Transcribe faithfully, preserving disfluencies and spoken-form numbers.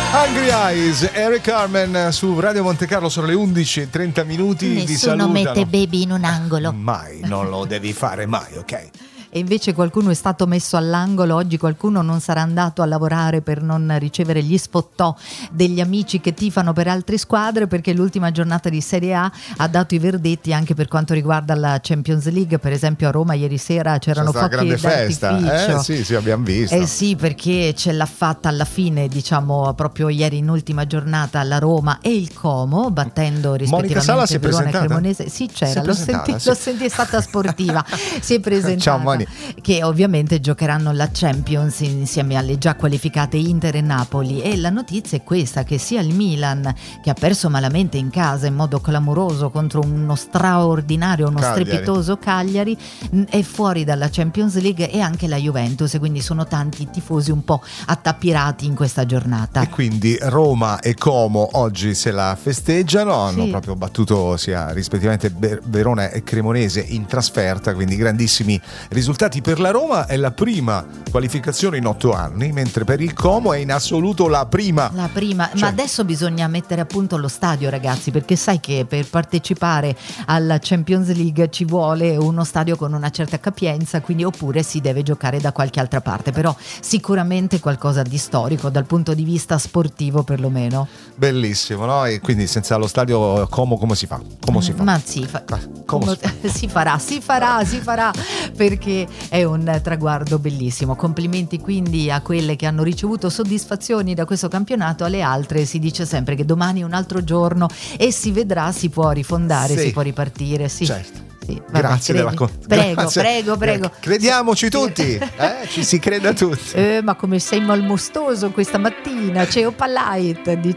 Hungry Eyes, Eric Carmen su Radio Monte Carlo, sono le undici e trenta minuti. Nessuno vi salutano. mette baby in un angolo. Mai, non lo devi fare mai, ok? E invece qualcuno è stato messo all'angolo. Oggi qualcuno non sarà andato a lavorare per non ricevere gli spottò degli amici che tifano per altre squadre, perché l'ultima giornata di Serie A ha dato i verdetti anche per quanto riguarda la Champions League. Per esempio a Roma ieri sera c'erano C'è stata fuochi grande festa, d'artificio. eh? Sì, sì, abbiamo visto. Eh sì, perché ce l'ha fatta alla fine, diciamo proprio ieri in ultima giornata, la Roma e il Como, battendo rispettivamente Sala si è Verona e presentata? Cremonese. Sì, c'era, Si è l'ho sentito, presentata, sì. l'ho sentito, è stata sportiva. Si è presentata. Ciao Moni. Che ovviamente giocheranno la Champions insieme alle già qualificate Inter e Napoli, e la notizia è questa, che sia il Milan, che ha perso malamente in casa in modo clamoroso contro uno straordinario, uno Cagliari. strepitoso Cagliari, è fuori dalla Champions League, e anche la Juventus, e quindi sono tanti i tifosi un po' attappirati in questa giornata. E quindi Roma e Como oggi se la festeggiano, hanno Sì. proprio battuto sia rispettivamente Ver- Verona e Cremonese in trasferta, quindi grandissimi risultati per la Roma. È la prima qualificazione in otto anni, mentre per il Como è in assoluto la prima. La prima, Cioè- ma adesso bisogna mettere a punto lo stadio, ragazzi, perché sai che per partecipare alla Champions League ci vuole uno stadio con una certa capienza, quindi oppure si deve giocare da qualche altra parte, però sicuramente qualcosa di storico dal punto di vista sportivo perlomeno. Bellissimo, no? E quindi senza lo stadio Como come si fa? Come si fa? Ma sì, fa- Ah, come come- si fa? si farà, si farà, si farà, perché è un traguardo bellissimo. Complimenti quindi a quelle che hanno ricevuto soddisfazioni da questo campionato, alle altre si dice sempre che domani è un altro giorno e si vedrà, si può rifondare, Sì. si può ripartire, sì. Certo. Sì, vabbè, Grazie credi. della co- prego, grazie. prego, prego. Crediamoci tutti, eh? Ci si creda tutti. Eh, ma come sei malmostoso questa mattina, c'è Opalite, dice